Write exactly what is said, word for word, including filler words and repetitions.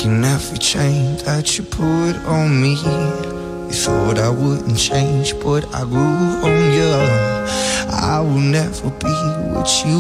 breaking every chain that you put on me. You thought I wouldn't change, but I grew on you. I will never be what you